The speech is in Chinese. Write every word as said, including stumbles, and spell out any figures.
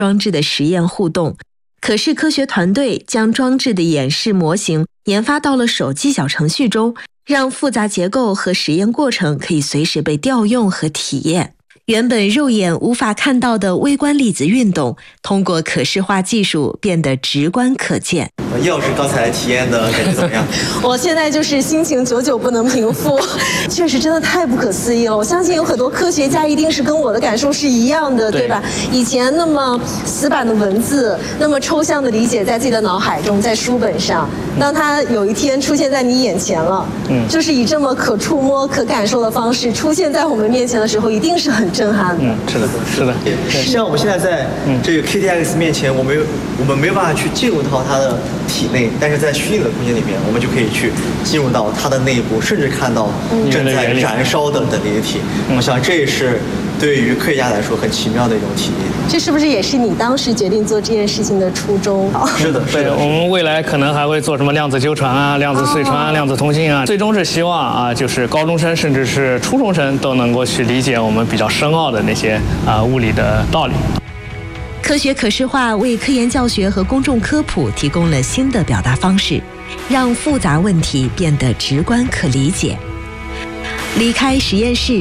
装置的实验互动。可视科学团队将装置的演示模型研发到了手机小程序中，让复杂结构和实验过程可以随时被调用和体验。原本肉眼无法看到的微观粒子运动，通过可视化技术变得直观可见。 叶老师刚才体验的感觉怎么样？ 我现在就是心情久久不能平复，确实真的太不可思议了。我相信有很多科学家一定是跟我的感受是一样的， 对, 对吧？以前那么死板的文字，那么抽象的理解在自己的脑海中，在书本上，当它有一天出现在你眼前了，嗯，就是以这么可触摸、可感受的方式出现在我们面前的时候，一定是很震撼的。 嗯，是的，是的。 像我们现在在这个 K T X 面前，我们我们没有办法去进入到它的体内，但是在虚拟的空间里面，我们就可以去进入到它的内部，甚至看到正在燃烧的等离子体。嗯、我想这也是对于科学家来说很奇妙的一种体验。 这是不是也是你当时决定做这件事情的初衷？ 是的，是的。 我们未来可能还会做什么量子纠缠啊、量子隧传啊、哦、量子通信啊，最终是希望啊，就是高中生甚至是初中生都能够去理解我们比较深奥的那些啊物理的道理。 科学可视化为科研教学和公众科普提供了新的表达方式，让复杂问题变得直观可理解。离开实验室，